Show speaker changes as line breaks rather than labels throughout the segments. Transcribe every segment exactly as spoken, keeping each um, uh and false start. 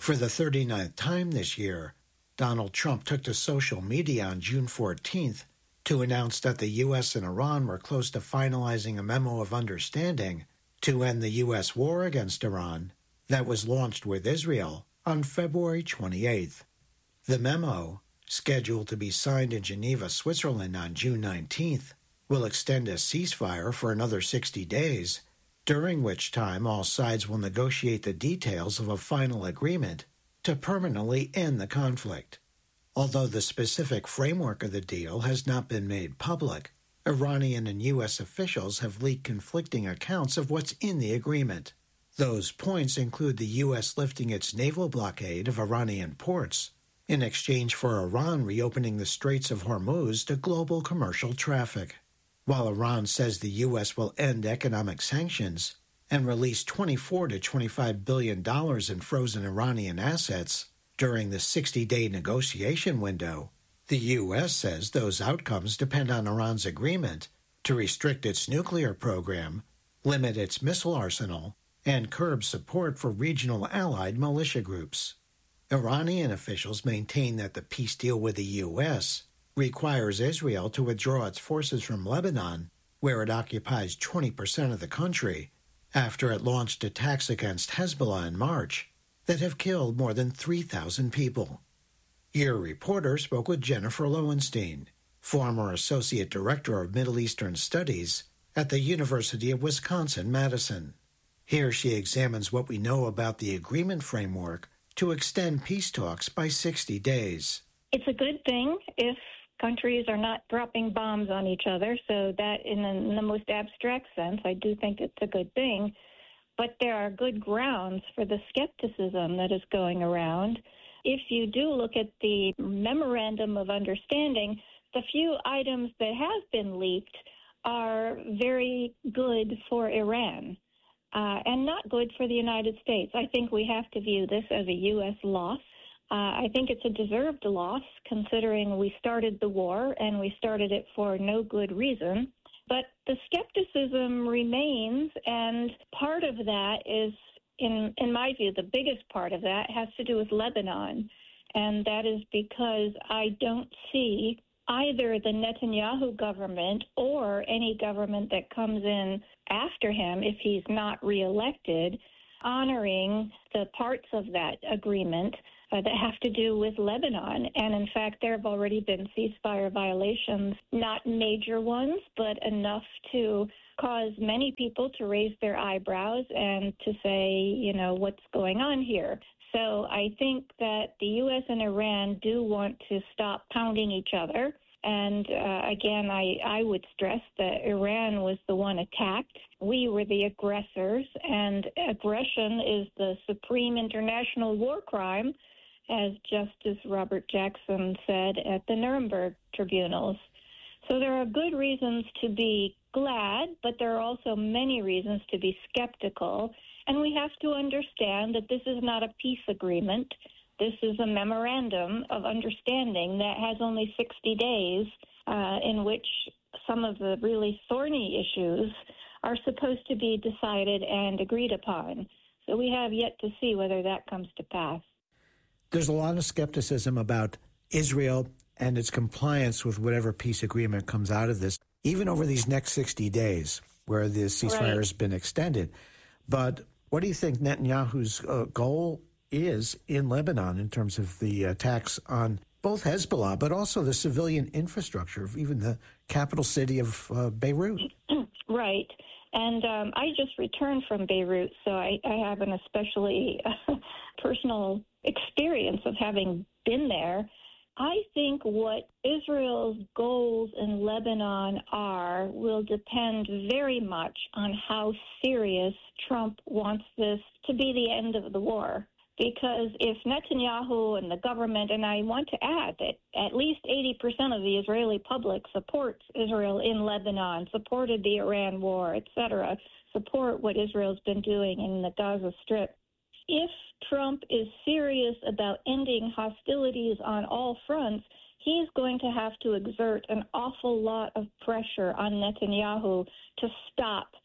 For the thirty-ninth time this year, Donald Trump took to social media on June fourteenth to announce that the U S and Iran were close to finalizing a memo of understanding to end the U S war against Iran that was launched with Israel on February twenty-eighth. The memo, scheduled to be signed in Geneva, Switzerland on June nineteenth, will extend a ceasefire for another sixty days, during which time all sides will negotiate the details of a final agreement to permanently end the conflict. Although the specific framework of the deal has not been made public, Iranian and U S officials have leaked conflicting accounts of what's in the agreement. Those points include the U S lifting its naval blockade of Iranian ports in exchange for Iran reopening the Straits of Hormuz to global commercial traffic. While Iran says the U S will end economic sanctions and release twenty-four to twenty-five billion dollars in frozen Iranian assets during the sixty-day negotiation window, the U S says those outcomes depend on Iran's agreement to restrict its nuclear program, limit its missile arsenal, and curb support for regional allied militia groups. Iranian officials maintain that the peace deal with the U S requires Israel to withdraw its forces from Lebanon, where it occupies twenty percent of the country, after it launched attacks against Hezbollah in March that have killed more than three thousand people. Your reporter spoke with Jennifer Lowenstein, former Associate Director of Middle Eastern Studies at the University of Wisconsin-Madison. Here she examines what we know about the agreement framework to extend peace talks by sixty days.
It's a good thing if countries are not dropping bombs on each other, so that in the, in the most abstract sense, I do think it's a good thing. But there are good grounds for the skepticism that is going around. If you do look at the Memorandum of Understanding, the few items that have been leaked are very good for Iran uh, and not good for the United States. I think we have to view this as a U S loss. Uh, I think it's a deserved loss, considering we started the war and we started it for no good reason. But the skepticism remains, and part of that is, in, in my view, the biggest part of that has to do with Lebanon. And that is because I don't see either the Netanyahu government or any government that comes in after him, if he's not reelected, honoring the parts of that agreement Uh, that have to do with Lebanon. And in fact, there have already been ceasefire violations, not major ones, but enough to cause many people to raise their eyebrows and to say, you know, what's going on here? So I think that the U S and Iran do want to stop pounding each other. And uh, again, I, I would stress that Iran was the one attacked. We were the aggressors, and aggression is the supreme international war crime, as Justice Robert Jackson said at the Nuremberg tribunals. So there are good reasons to be glad, but there are also many reasons to be skeptical. And we have to understand that this is not a peace agreement. This is a memorandum of understanding that has only sixty days uh, in which some of the really thorny issues are supposed to be decided and agreed upon. So we have yet to see whether that comes to pass.
There's a lot of skepticism about Israel and its compliance with whatever peace agreement comes out of this, even over these next sixty days where the ceasefire right. has been extended. But what do you think Netanyahu's uh, goal is in Lebanon in terms of the attacks on both Hezbollah, but also the civilian infrastructure of even the capital city of uh, Beirut?
Right. And um, I just returned from Beirut, so I, I have an especially uh, personal experience of having been there. I think what Israel's goals in Lebanon are will depend very much on how serious Trump wants this to be the end of the war. Because if Netanyahu and the government, and I want to add that at least eighty percent of the Israeli public supports Israel in Lebanon, supported the Iran war, et cetera, support what Israel's been doing in the Gaza Strip. If Trump is serious about ending hostilities on all fronts, he's going to have to exert an awful lot of pressure on Netanyahu to stop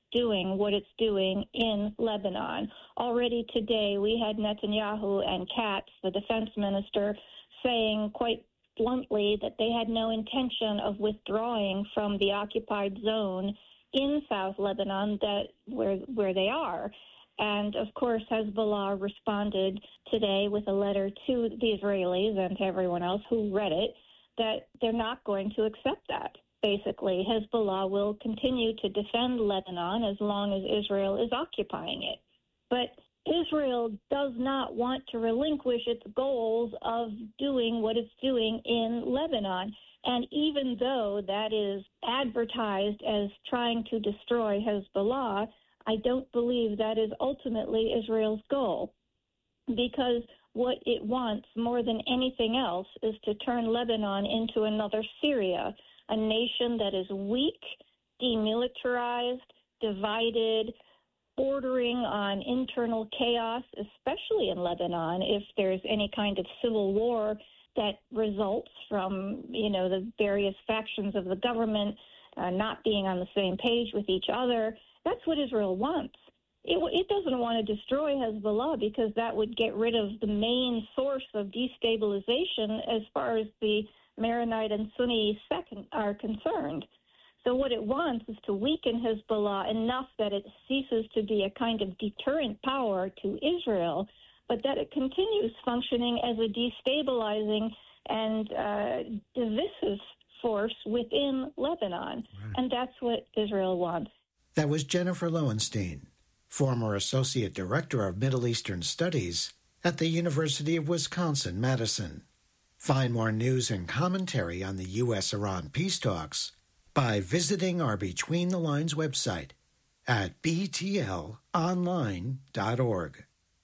doing what it's doing in Lebanon. Already today, we had Netanyahu and Katz, the defense minister, saying quite bluntly that they had no intention of withdrawing from the occupied zone in South Lebanon that where where they are. And, of course, Hezbollah responded today with a letter to the Israelis and to everyone else who read it that they're not going to accept that. Basically, Hezbollah will continue to defend Lebanon as long as Israel is occupying it. But Israel does not want to relinquish its goals of doing what it's doing in Lebanon. And even though that is advertised as trying to destroy Hezbollah, I don't believe that is ultimately Israel's goal, because what it wants more than anything else is to turn Lebanon into another Syria, a nation that is weak, demilitarized, divided, bordering on internal chaos, especially in Lebanon, if there's any kind of civil war that results from, you know, the various factions of the government uh, not being on the same page with each other. That's what Israel wants. It, it doesn't want to destroy Hezbollah because that would get rid of the main source of destabilization as far as the Maronite and Sunni second are concerned. So what it wants is to weaken Hezbollah enough that it ceases to be a kind of deterrent power to Israel, but that it continues functioning as a destabilizing and uh, divisive force within Lebanon. Right. And that's what Israel wants.
That was Jennifer Lowenstein, former Associate Director of Middle Eastern Studies at the University of Wisconsin-Madison. Find more news and commentary on the U S Iran peace talks by visiting our Between the Lines website at b t l online dot org.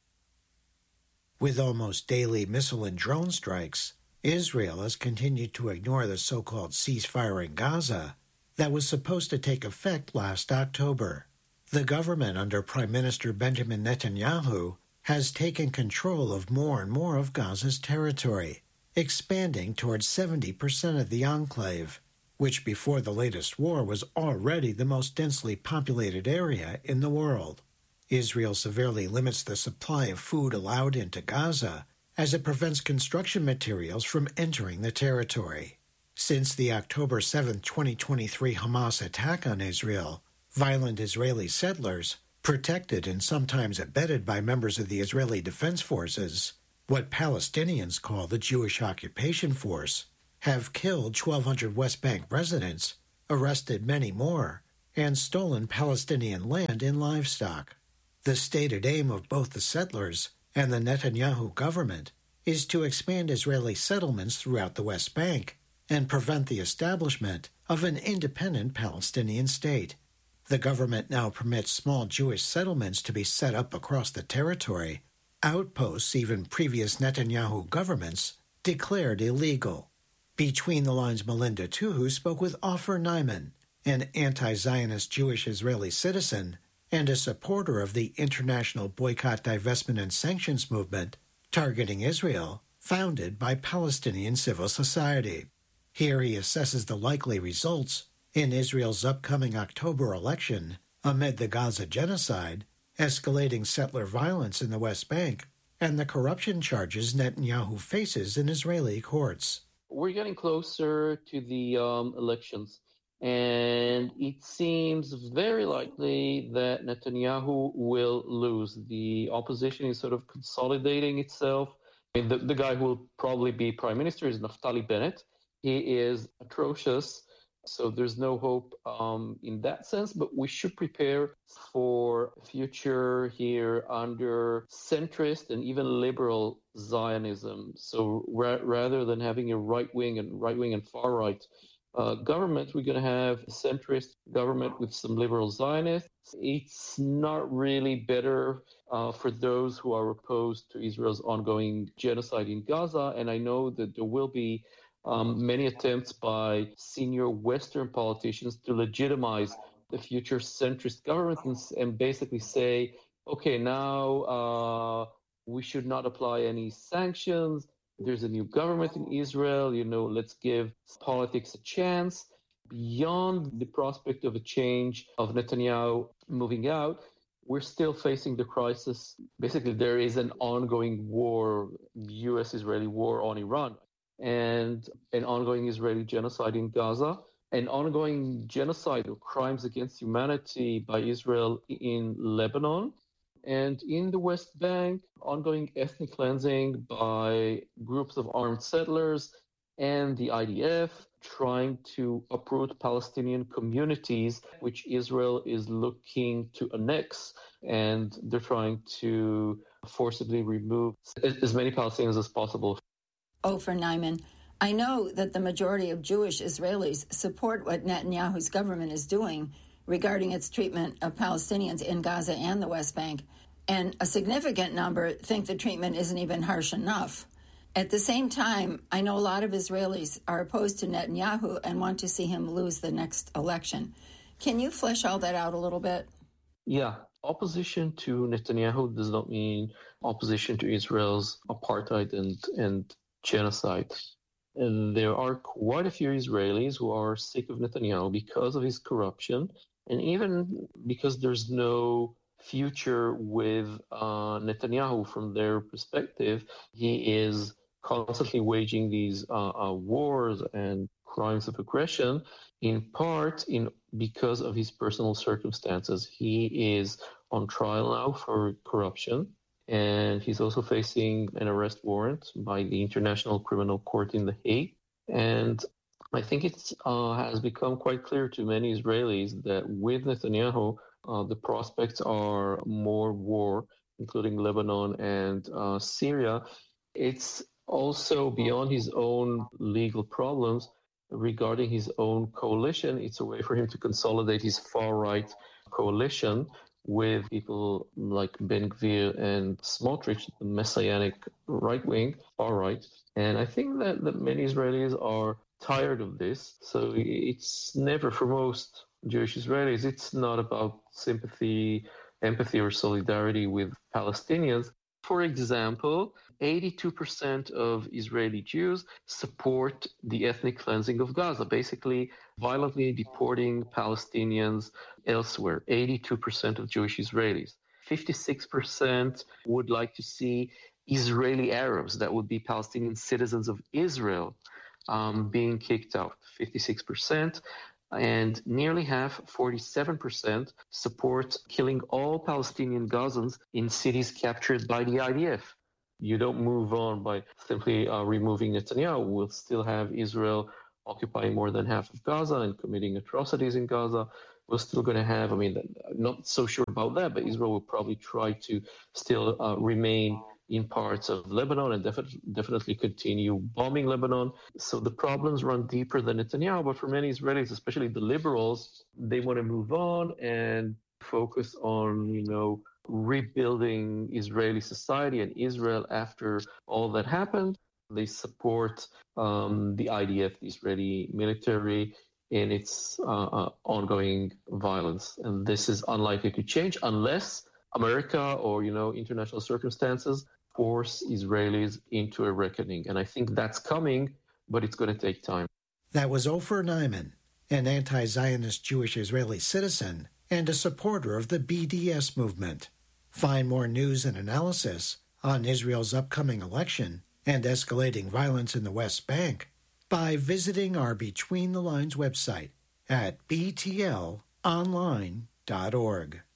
With almost daily missile and drone strikes, Israel has continued to ignore the so-called ceasefire in Gaza that was supposed to take effect last October. The government under Prime Minister Benjamin Netanyahu has taken control of more and more of Gaza's territory, expanding towards seventy percent of the enclave, which before the latest war was already the most densely populated area in the world. Israel severely limits the supply of food allowed into Gaza as it prevents construction materials from entering the territory. Since the October seventh, twenty twenty-three Hamas attack on Israel, violent Israeli settlers, protected and sometimes abetted by members of the Israeli Defense Forces, what Palestinians call the Jewish Occupation Force, have killed twelve hundred West Bank residents, arrested many more, and stolen Palestinian land and livestock. The stated aim of both the settlers and the Netanyahu government is to expand Israeli settlements throughout the West Bank and prevent the establishment of an independent Palestinian state. The government now permits small Jewish settlements to be set up across the territory, outposts even previous Netanyahu governments declared illegal. Between the Lines' Melinda Tuhu spoke with Ofer Nyman, an anti-Zionist Jewish Israeli citizen and a supporter of the International Boycott, Divestment, and Sanctions movement targeting Israel, founded by Palestinian civil society. Here he assesses the likely results in Israel's upcoming October election amid the Gaza genocide, escalating settler violence in the West Bank, and the corruption charges Netanyahu faces in Israeli courts.
We're getting closer to the um, elections, and it seems very likely that Netanyahu will lose. The opposition is sort of consolidating itself. I mean, the, the guy who will probably be prime minister is Naftali Bennett. He is atrocious, so there's no hope um, in that sense, but we should prepare for a future here under centrist and even liberal Zionism. So ra- rather than having a right-wing and right-wing and far-right uh, government, we're going to have a centrist government with some liberal Zionists. It's not really better uh, for those who are opposed to Israel's ongoing genocide in Gaza, and I know that there will be Um, many attempts by senior Western politicians to legitimize the future centrist government and, and basically say, okay, now uh, we should not apply any sanctions. There's a new government in Israel. You know, let's give politics a chance beyond the prospect of a change of Netanyahu moving out, we're still facing the crisis. Basically, there is an ongoing war, U S-Israeli war on Iran, and an ongoing Israeli genocide in Gaza, an ongoing genocide or crimes against humanity by Israel in Lebanon, and in the West Bank, ongoing ethnic cleansing by groups of armed settlers and the I D F, trying to uproot Palestinian communities, which Israel is looking to annex, and they're trying to forcibly remove as many Palestinians as possible.
Ofer Neiman, I know that the majority of Jewish Israelis support what Netanyahu's government is doing regarding its treatment of Palestinians in Gaza and the West Bank, and a significant number think the treatment isn't even harsh enough. At the same time, I know a lot of Israelis are opposed to Netanyahu and want to see him lose the next election. Can you flesh all that out a little bit?
Yeah. Opposition to Netanyahu does not mean opposition to Israel's apartheid and, and genocide. And there are quite a few Israelis who are sick of Netanyahu because of his corruption, and even because there's no future with uh, Netanyahu from their perspective. He is constantly waging these uh, uh, wars and crimes of aggression, in part in because of his personal circumstances. He is on trial now for corruption, and he's also facing an arrest warrant by the International Criminal Court in The Hague. And I think it uh, has become quite clear to many Israelis that with Netanyahu, uh, the prospects are more war, including Lebanon and uh, Syria. It's also beyond his own legal problems regarding his own coalition. It's a way for him to consolidate his far-right coalition with people like Ben Gvir and Smotrich, the messianic right wing, far right. And I think that, that many Israelis are tired of this. So it's never, for most Jewish Israelis, it's not about sympathy, empathy, or solidarity with Palestinians. For example, eighty-two percent of Israeli Jews support the ethnic cleansing of Gaza, basically violently deporting Palestinians elsewhere. eighty-two percent of Jewish Israelis. fifty-six percent would like to see Israeli Arabs, that would be Palestinian citizens of Israel, um, being kicked out. fifty-six percent. And nearly half, forty-seven percent, support killing all Palestinian Gazans in cities captured by the I D F. You don't move on by simply uh, removing Netanyahu. We'll still have Israel occupying more than half of Gaza and committing atrocities in Gaza. We're still going to have, I mean, I'm not so sure about that, but Israel will probably try to still uh, remain in parts of Lebanon and definitely, definitely continue bombing Lebanon. So the problems run deeper than Netanyahu, but for many Israelis, especially the liberals, they want to move on and focus on, you know, rebuilding Israeli society and Israel after all that happened. They support um, the I D F, the Israeli military, in its uh, uh, ongoing violence. And this is unlikely to change unless America or, you know, international circumstances force Israelis into a reckoning. And I think that's coming, but it's going to take time.
That was Ofer Neiman, an anti-Zionist Jewish Israeli citizen and a supporter of the B D S movement. Find more news and analysis on Israel's upcoming election and escalating violence in the West Bank by visiting our Between the Lines website at b t l online dot org.